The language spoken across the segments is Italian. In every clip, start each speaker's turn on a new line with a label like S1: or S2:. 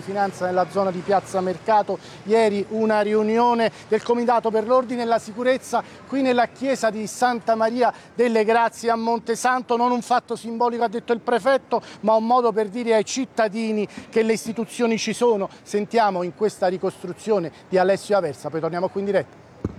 S1: Finanza nella zona di Piazza Mercato. Ieri una riunione del Comitato per l'Ordine e la Sicurezza qui nella chiesa di Santa Maria delle Grazie a Montesanto. Non un fatto simbolico, ha detto il prefetto, ma un modo per dire ai cittadini che le istituzioni ci sono. Sentiamo in questa ricostruzione di Alessio Aversa, poi torniamo qui in diretta.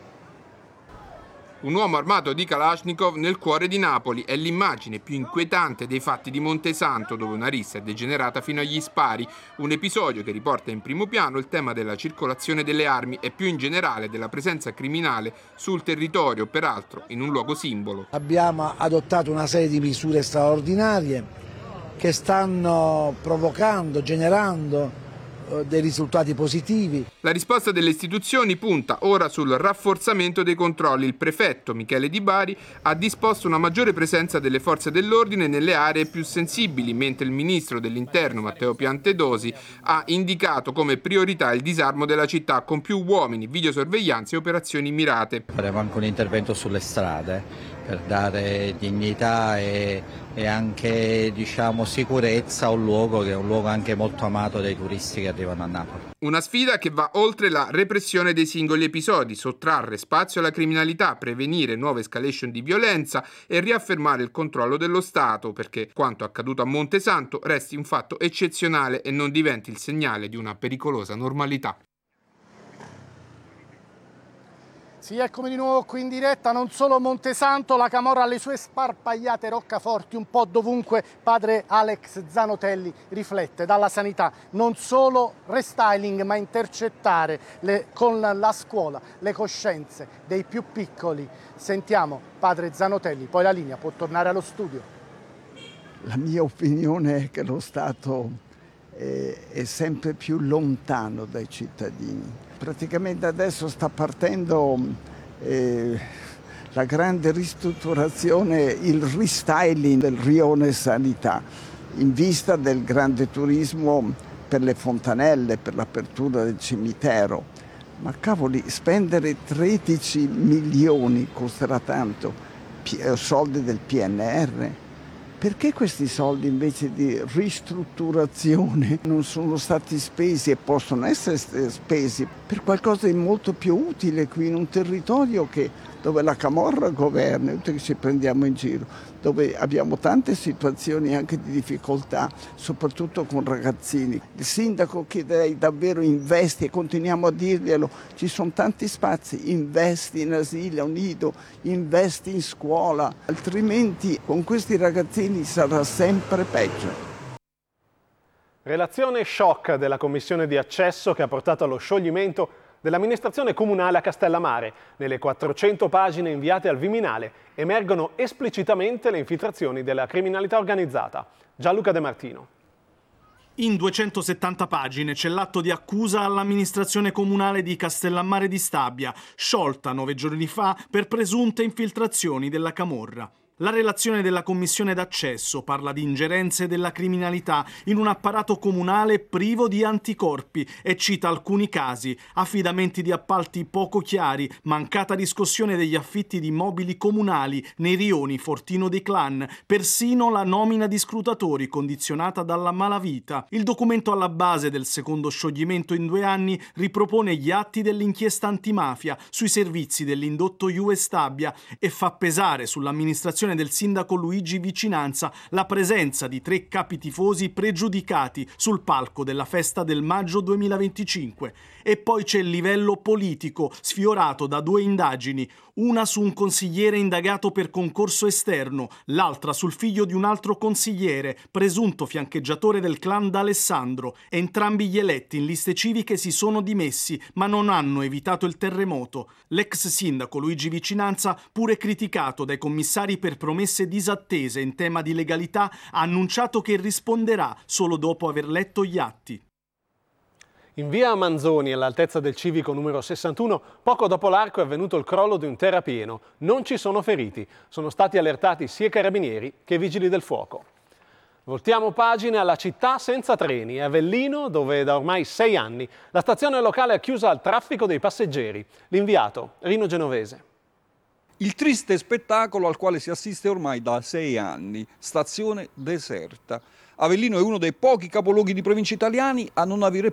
S2: Un uomo armato di Kalashnikov nel cuore di Napoli è l'immagine più inquietante dei fatti di Montesanto, dove una rissa è degenerata fino agli spari. Un episodio che riporta in primo piano il tema della circolazione delle armi e più in generale della presenza criminale sul territorio, peraltro in un luogo simbolo.
S3: Abbiamo adottato una serie di misure straordinarie che stanno provocando, generando dei risultati positivi.
S2: La risposta delle istituzioni punta ora sul rafforzamento dei controlli. Il prefetto Michele Di Bari ha disposto una maggiore presenza delle forze dell'ordine nelle aree più sensibili, mentre il ministro dell'Interno Matteo Piantedosi ha indicato come priorità il disarmo della città con più uomini, videosorveglianze e operazioni mirate.
S4: Faremo anche un intervento sulle strade per dare dignità e anche sicurezza a un luogo che è un luogo anche molto amato dai turisti che arrivano a Napoli.
S2: Una sfida che va oltre la repressione dei singoli episodi, sottrarre spazio alla criminalità, prevenire nuove escalation di violenza e riaffermare il controllo dello Stato, perché quanto accaduto a Montesanto resti un fatto eccezionale e non diventi il segnale di una pericolosa normalità.
S1: Sì, eccomi di nuovo qui in diretta. Non solo Montesanto, la camorra ha le sue sparpagliate roccaforti un po' dovunque. Padre Alex Zanotelli riflette dalla sanità non solo restyling, ma intercettare con la scuola le coscienze dei più piccoli. Sentiamo padre Zanotelli, poi la linea può tornare allo studio.
S5: La mia opinione è che lo Stato è sempre più lontano dai cittadini. Praticamente adesso sta partendo la grande ristrutturazione, il restyling del rione sanità, in vista del grande turismo per le fontanelle, per l'apertura del cimitero. Ma cavoli, spendere 13 milioni costerà tanto, soldi del PNR. Perché questi soldi invece di ristrutturazione non sono stati spesi e possono essere spesi per qualcosa di molto più utile qui in un territorio dove la camorra governa, è utile che ci prendiamo in giro, dove abbiamo tante situazioni anche di difficoltà, soprattutto con ragazzini. Il sindaco chiederei davvero investi, e continuiamo a dirglielo, ci sono tanti spazi, investi in asilo, nido, investi in scuola, altrimenti con questi ragazzini sarà sempre peggio.
S6: Relazione shock della commissione di accesso che ha portato allo scioglimento dell'amministrazione comunale a Castellammare. Nelle 400 pagine inviate al Viminale emergono esplicitamente le infiltrazioni della criminalità organizzata. Gianluca De Martino.
S7: In 270 pagine c'è l'atto di accusa all'amministrazione comunale di Castellammare di Stabia, sciolta 9 giorni fa per presunte infiltrazioni della camorra. La relazione della commissione d'accesso parla di ingerenze della criminalità in un apparato comunale privo di anticorpi e cita alcuni casi: affidamenti di appalti poco chiari, mancata riscossione degli affitti di immobili comunali nei rioni Fortino dei Clan, persino la nomina di scrutatori condizionata dalla malavita. Il documento alla base del secondo scioglimento in 2 anni ripropone gli atti dell'inchiesta antimafia sui servizi dell'indotto Juve Stabia e fa pesare sull'amministrazione del sindaco Luigi Vicinanza la presenza di 3 capi tifosi pregiudicati sul palco della festa del maggio 2025. E poi c'è il livello politico, sfiorato da 2 indagini, una su un consigliere indagato per concorso esterno, l'altra sul figlio di un altro consigliere, presunto fiancheggiatore del clan d'Alessandro. Entrambi gli eletti in liste civiche si sono dimessi, ma non hanno evitato il terremoto. L'ex sindaco Luigi Vicinanza, pure criticato dai commissari per promesse disattese in tema di legalità, ha annunciato che risponderà solo dopo aver letto gli atti.
S6: In via Manzoni, all'altezza del civico numero 61, poco dopo l'arco è avvenuto il crollo di un terrapieno. Non ci sono feriti. Sono stati allertati sia i carabinieri che i vigili del fuoco. Voltiamo pagine alla città senza treni, a Avellino, dove da ormai 6 anni la stazione locale è chiusa al traffico dei passeggeri. L'inviato, Rino Genovese.
S8: Il triste spettacolo al quale si assiste ormai da 6 anni, stazione deserta. Avellino è uno dei pochi capoluoghi di provincia italiani a non avere